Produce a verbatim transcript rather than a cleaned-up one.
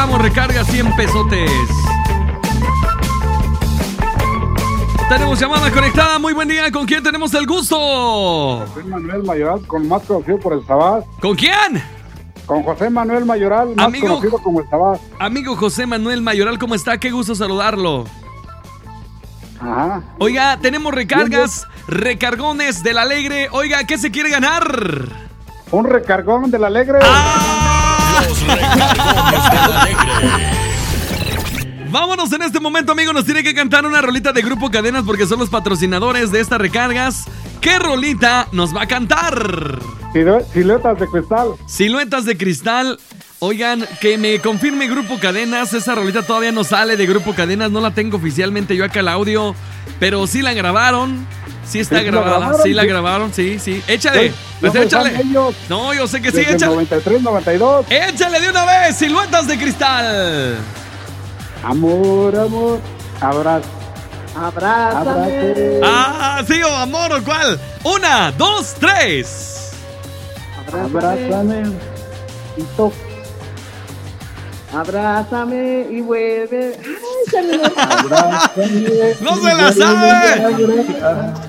regalamos recarga cien pesotes. Tenemos llamada conectada, muy buen día. ¿Con quién tenemos el gusto? José Manuel Mayoral, con más conocido por el Sabás. ¿Con quién? Con José Manuel Mayoral, más Amigo, conocido como el Sabás. Amigo José Manuel Mayoral, ¿cómo está? Qué gusto saludarlo. Ajá. Oiga, tenemos recargas, recargones del Alegre. Oiga, ¿qué se quiere ganar? Un recargón del Alegre. ¡Ah! Los recargones del Alegre. Vámonos en este momento, amigo. Nos tiene que cantar una rolita de Grupo Cadenas porque son los patrocinadores de estas recargas. ¿Qué rolita nos va a cantar? Silu- Siluetas de cristal. Siluetas de cristal. Oigan, que me confirme Grupo Cadenas. Esa rolita todavía no sale de Grupo Cadenas. No la tengo oficialmente yo acá el audio. Pero sí la grabaron. Sí está ¿Sí la grabada. grabaron? Sí la Sí. grabaron. Sí, sí. Échale. Yo- Pues yo soy échale. fan de ellos. No, yo sé que sí. Desde el Échale. noventa y tres, noventa y dos. Échale de una vez. Siluetas de cristal. Amor, amor. Abrazo. Abrázame. Ah, sí, o amor o cuál. Una, dos, tres. Abrázame. Y toca. Abrázame y vuelve. Ay, se me- Abrázame. No se la sabe. Abrázame.